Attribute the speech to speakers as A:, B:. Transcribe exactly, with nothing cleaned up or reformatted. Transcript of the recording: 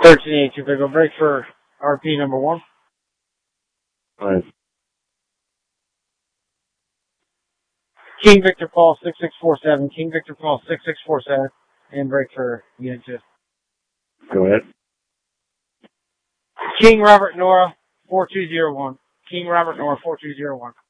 A: thirteen eighty-two, big. Go break for R P number one.
B: Right.
A: King Victor Paul six six four seven. King Victor Paul six six four seven. And break for unit two.
B: Go ahead.
A: King Robert Nora four two zero one. King Robert Nora four two zero one.